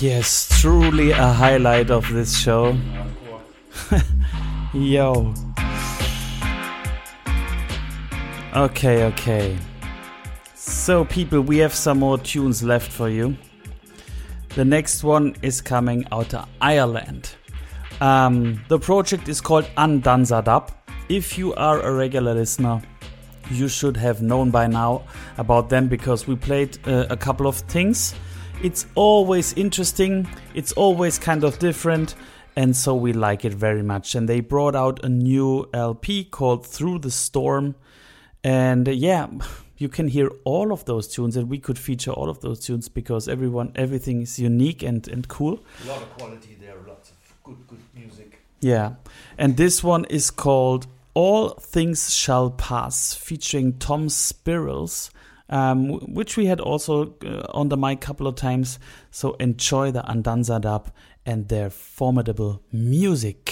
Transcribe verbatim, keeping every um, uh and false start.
Yes, truly a highlight of this show. Yo. Okay, okay. So, people, we have some more tunes left for you. The next one is coming out of Ireland. Um, the project is called Andanzadab. If you are a regular listener, you should have known by now about them because we played uh, a couple of things. It's always interesting, it's always kind of different, and so we like it very much. And they brought out a new L P called Through the Storm, and uh, yeah, you can hear all of those tunes, and we could feature all of those tunes because everyone, everything is unique and, and cool. A lot of quality there, lots of good, good music. Yeah, and this one is called All Things Shall Pass, featuring Tom Spirals, um, which we had also uh, on the mic a couple of times. So enjoy the Andanzadab and their formidable music.